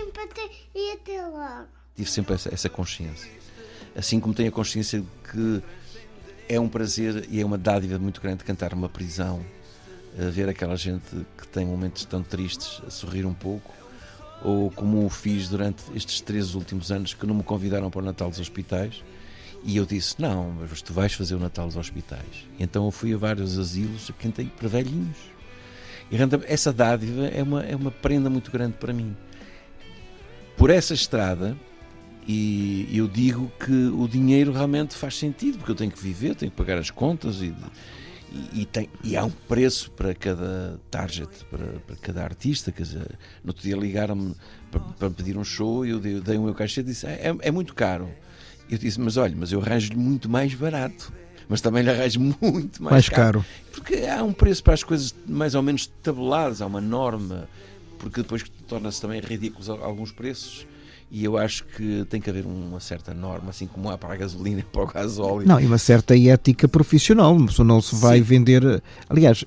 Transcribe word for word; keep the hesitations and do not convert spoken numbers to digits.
até, e até logo. Tive sempre essa, essa consciência. Assim como tenho a consciência de que é um prazer e é uma dádiva muito grande cantar numa prisão, a ver aquela gente que tem momentos tão tristes a sorrir um pouco, ou como o fiz durante estes três últimos anos, que não me convidaram para o Natal dos Hospitais, e eu disse, não, mas tu vais fazer o Natal dos Hospitais. E então eu fui a vários asilos, cantei para velhinhos. E essa dádiva é uma, é uma prenda muito grande para mim. Por essa estrada, e eu digo que o dinheiro realmente faz sentido, porque eu tenho que viver, tenho que pagar as contas e, e, e, tem, e há um preço para cada target, para, para cada artista. Quer dizer, no outro dia ligaram-me para, para pedir um show e eu dei, dei o meu cachê e disse, é, é muito caro. Eu disse, mas olha, mas eu arranjo-lhe muito mais barato, mas também lhe arranjo muito mais, mais caro. caro. Porque há um preço para as coisas mais ou menos tabuladas, há uma norma, porque depois torna-se também ridículos alguns preços. E eu acho que tem que haver uma certa norma, assim como há para a gasolina e para o gasóleo. Não, e uma certa ética profissional, não se vai Sim. vender... Aliás,